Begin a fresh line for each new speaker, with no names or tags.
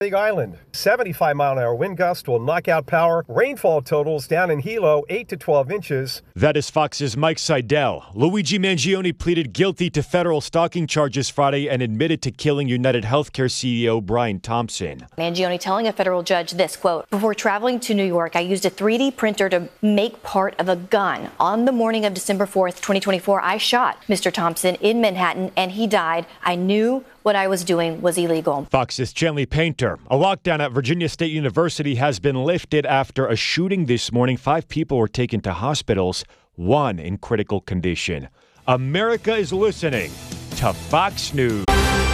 Big Island, 75-mile-an-hour wind gust will knock out power. Rainfall totals down in Hilo, 8 to 12 inches.
That is Fox's Mike Seidel. Luigi Mangione pleaded guilty to federal stalking charges Friday and admitted to killing United Healthcare CEO Brian Thompson.
Mangione telling a federal judge this, quote, "Before traveling to New York, I used a 3D printer to make part of a gun. On the morning of December 4th, 2024, I shot Mr. Thompson in Manhattan and he died. I knew what I was doing was illegal."
Fox's Chanley Painter. A lockdown at Virginia State University has been lifted after a shooting this morning. 5 people were taken to hospitals, 1 in critical condition. America is listening to Fox News.